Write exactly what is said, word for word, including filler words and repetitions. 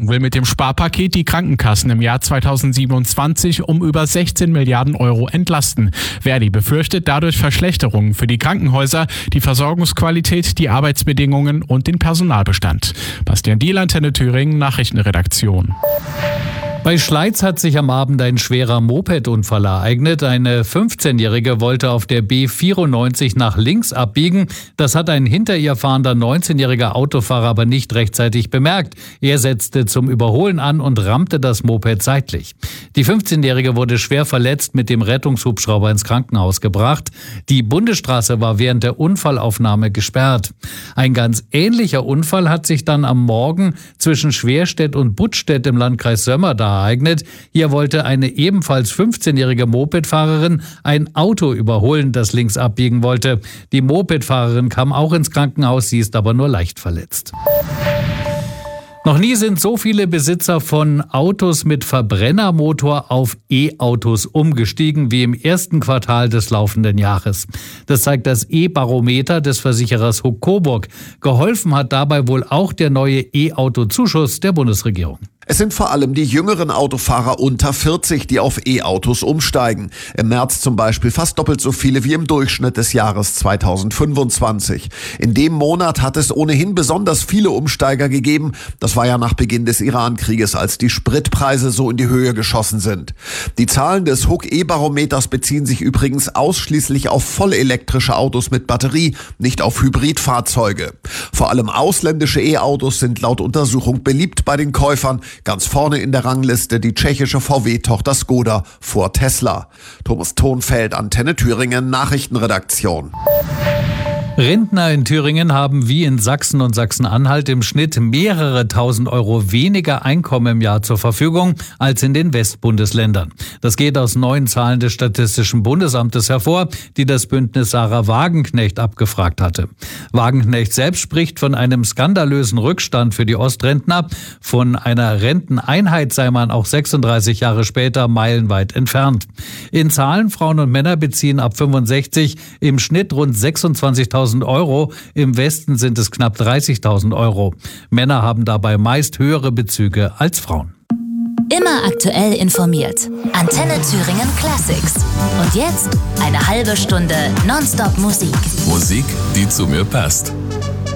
Regierung will mit dem Sparpaket die Krankenkassen im Jahr zweitausendsiebenundzwanzig um über sechzehn Milliarden Euro entlasten. Verdi befürchtet dadurch Verschlechterungen für die Krankenhäuser, die Versorgungsqualität, die Arbeitsbedingungen und den Personalbestand. Bastian Diel, Antenne Thüringen, Nachrichtenredaktion. Bei Schleiz hat sich am Abend ein schwerer Mopedunfall ereignet. Eine fünfzehnjährige wollte auf der B vierundneunzig nach links abbiegen. Das hat ein hinter ihr fahrender neunzehnjähriger Autofahrer aber nicht rechtzeitig bemerkt. Er setzte zum Überholen an und rammte das Moped seitlich. Die fünfzehnjährige wurde schwer verletzt, mit dem Rettungshubschrauber ins Krankenhaus gebracht. Die Bundesstraße war während der Unfallaufnahme gesperrt. Ein ganz ähnlicher Unfall hat sich dann am Morgen zwischen Schwerstedt und Buttstedt im Landkreis Sömmerda ereignet. Hier wollte eine ebenfalls fünfzehnjährige Mopedfahrerin ein Auto überholen, das links abbiegen wollte. Die Mopedfahrerin kam auch ins Krankenhaus, sie ist aber nur leicht verletzt. Noch nie sind so viele Besitzer von Autos mit Verbrennermotor auf E-Autos umgestiegen wie im ersten Quartal des laufenden Jahres. Das zeigt das E-Barometer des Versicherers Huck Coburg. Geholfen hat dabei wohl auch der neue E-Auto-Zuschuss der Bundesregierung. Es sind vor allem die jüngeren Autofahrer unter vierzig, die auf E-Autos umsteigen. Im März zum Beispiel fast doppelt so viele wie im Durchschnitt des Jahres zweitausendfünfundzwanzig. In dem Monat hat es ohnehin besonders viele Umsteiger gegeben. Das war ja nach Beginn des Iran-Krieges, als die Spritpreise so in die Höhe geschossen sind. Die Zahlen des Huck E-Barometers beziehen sich übrigens ausschließlich auf vollelektrische Autos mit Batterie, nicht auf Hybridfahrzeuge. Vor allem ausländische E-Autos sind laut Untersuchung beliebt bei den Käufern. Ganz vorne in der Rangliste die tschechische V W-Tochter Skoda vor Tesla. Thomas Thonfeld, Antenne Thüringen, Nachrichtenredaktion. Rentner in Thüringen haben wie in Sachsen und Sachsen-Anhalt im Schnitt mehrere tausend Euro weniger Einkommen im Jahr zur Verfügung als in den Westbundesländern. Das geht aus neuen Zahlen des Statistischen Bundesamtes hervor, die das Bündnis Sarah Wagenknecht abgefragt hatte. Wagenknecht selbst spricht von einem skandalösen Rückstand für die Ostrentner. Von einer Renteneinheit sei man auch sechsunddreißig Jahre später meilenweit entfernt. In Zahlen, Frauen und Männer beziehen ab fünfundsechzig im Schnitt rund sechsundzwanzigtausend Euro, im Westen sind es knapp dreißigtausend Euro. Männer haben dabei meist höhere Bezüge als Frauen. Immer aktuell informiert. Antenne Thüringen Classics. Und jetzt eine halbe Stunde Nonstop Musik. Musik, die zu mir passt.